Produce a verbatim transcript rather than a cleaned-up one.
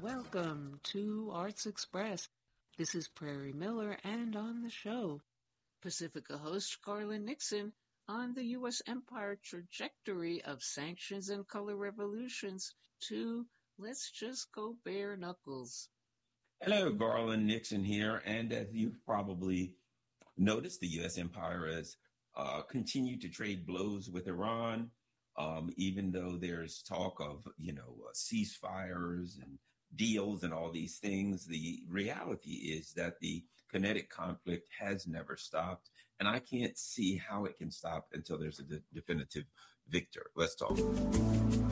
Welcome to Arts Express. This is Prairie Miller, and on the show, Pacifica host Garland Nixon on the U S empire trajectory of sanctions and color revolutions to let's just go bare knuckles. Hello, Garland Nixon here, and as you've probably noticed, the U S empire has uh, continued to trade blows with Iran, um, even though there's talk of, you know, uh, ceasefires and deals and all these things. The reality is that the kinetic conflict has never stopped, and I can't see how it can stop until there's a de- definitive victor. Let's talk.